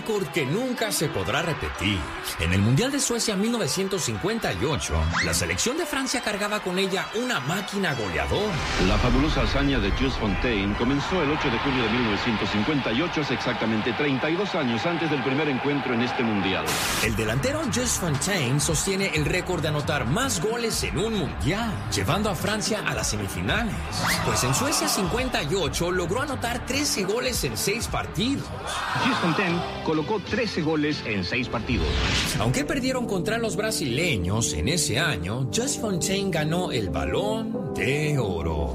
récord que nunca se podrá repetir. En el Mundial de Suecia 1958, la selección de Francia cargaba con ella una máquina goleadora. La fabulosa hazaña de Just Fontaine comenzó el 8 de julio de 1958, hace exactamente 32 años antes del primer encuentro en este Mundial. El delantero Just Fontaine sostiene el récord de anotar más goles en un Mundial, llevando a Francia a las semifinales. Pues en Suecia 58 logró anotar 13 goles en 6 partidos. Just Fontaine colocó 13 goles en 6 partidos. Aunque perdieron contra los brasileños en ese año, Just Fontaine ganó el Balón de Oro.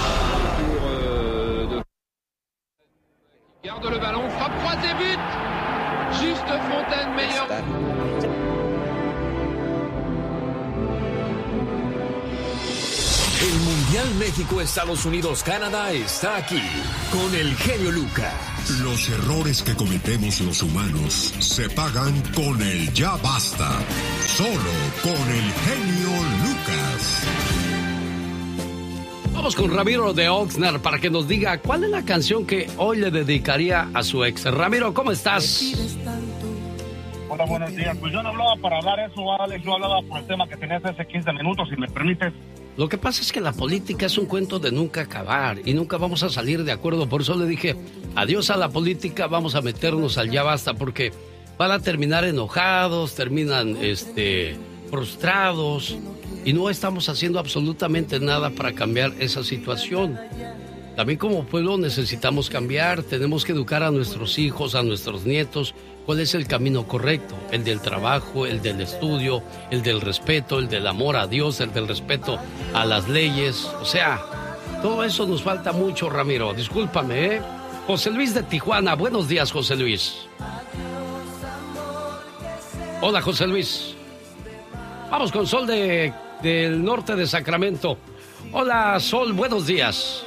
Garde le ballon, frappe croisée, but. Juste Fontaine, meilleur. El Mundial México-Estados Unidos-Canadá está aquí con el genio Lucas. Los errores que cometemos los humanos se pagan con el ya basta. Solo con el genio Lucas. Vamos con Ramiro de Oxnard para que nos diga cuál es la canción que hoy le dedicaría a su ex. Ramiro, ¿cómo estás? Hola, buenos días. Pues yo no hablaba para hablar eso, Alex. Yo hablaba por el tema que tenías hace 15 minutos, si me permites. Lo que pasa es que la política es un cuento de nunca acabar y nunca vamos a salir de acuerdo. Por eso le dije, adiós a la política, vamos a meternos al ya basta, porque van a terminar enojados, terminan frustrados y no estamos haciendo absolutamente nada para cambiar esa situación. También como pueblo necesitamos cambiar, tenemos que educar a nuestros hijos, a nuestros nietos, cuál es el camino correcto, el del trabajo, el del estudio, el del respeto, el del amor a Dios, el del respeto a las leyes. O sea, todo eso nos falta mucho, Ramiro. Discúlpame, ¿eh? José Luis de Tijuana, buenos días, José Luis. Hola, José Luis. Vamos con Sol del norte de Sacramento. Hola, Sol, buenos días.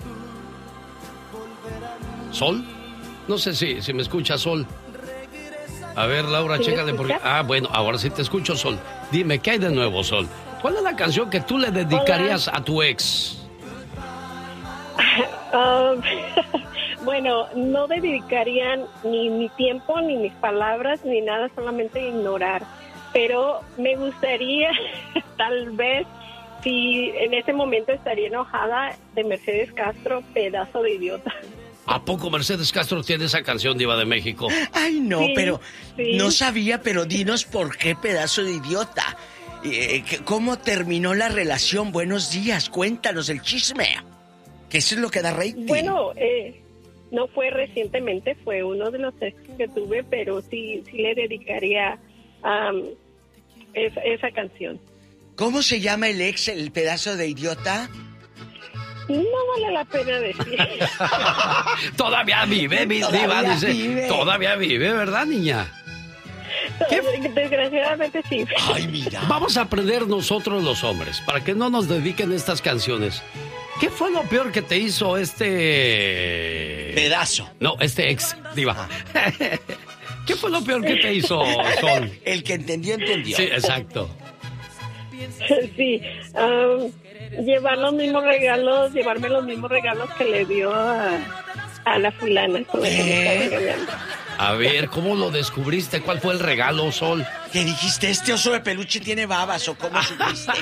¿Sol? No sé si me escucha, Sol. A ver, Laura, ¿sí chécale porque... Ah, bueno, ahora sí te escucho, Sol. Dime, ¿qué hay de nuevo, Sol? ¿Cuál es la canción que tú le dedicarías a tu ex? Bueno, no dedicaría ni mi tiempo, ni mis palabras, ni nada, solamente ignorar. Pero me gustaría, tal vez, si en ese momento estaría enojada, de Mercedes Castro, Pedazo de Idiota. ¿A poco Mercedes Castro tiene esa canción, Diva de México? Ay, no, sí, pero sí. No sabía, pero dinos por qué, Pedazo de Idiota. ¿Cómo terminó la relación? Buenos días, cuéntanos el chisme. Que eso es lo que da rating. Bueno, no fue recientemente, fue uno de los ex que tuve, pero sí le dedicaría esa canción. ¿Cómo se llama el ex, el Pedazo de Idiota? No vale la pena decir. Todavía vive, Diva, dice. Todavía vive, ¿verdad, niña? ¿Qué? Desgraciadamente sí. Ay, mira. Vamos a aprender nosotros los hombres, para que no nos dediquen estas canciones. ¿Qué fue lo peor que te hizo Pedazo? No, este ex, Diva. ¿Qué fue lo peor que te hizo, Sol? El que entendió, entendió. Sí, exacto. Sí, llevarme los mismos regalos que le dio a la fulana con la que me estaba regalando. A ver, ¿cómo lo descubriste? ¿Cuál fue el regalo, Sol? ¿Qué dijiste? ¿Este oso de peluche tiene babas o cómo supiste?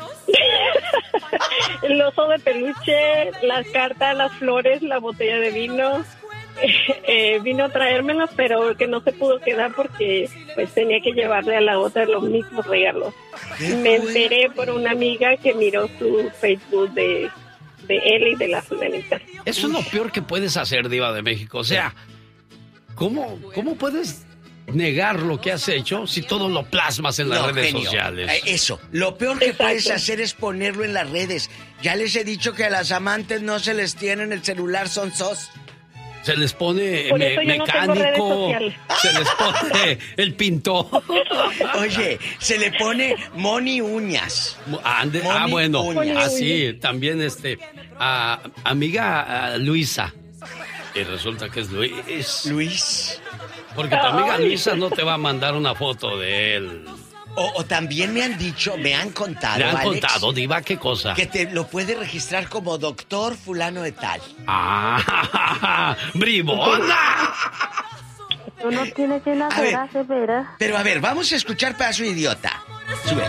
El oso de peluche, las cartas, las flores, la botella de vino. Vino a traérmelos, pero que no se pudo quedar porque pues tenía que llevarle a la otra los mismos regalos. Me enteré por una amiga que miró su Facebook de él y de la fulanita. Eso es lo peor que puedes hacer, Diva de México. O sea, ¿cómo puedes negar lo que has hecho si todo lo plasmas en las redes sociales? Eso, lo peor que puedes hacer es ponerlo en las redes. Ya les he dicho que a las amantes no se les tiene en el celular, son sos. Se les pone mecánico, se les pone el pintor. Oye, se le pone Moni Uñas. Bueno, Uñas. así, también amiga Luisa. Y resulta que es Luis. Porque tu amiga Luisa no te va a mandar una foto de él. O también me han contado, ¿Le han Alex, contado, Diva, qué cosa? que te lo puede registrar como doctor fulano de tal. ¡Bribona! Uno tiene que enamorarse, ¿verdad? Pero a ver, vamos a escuchar Pedazo de Idiota. Sube.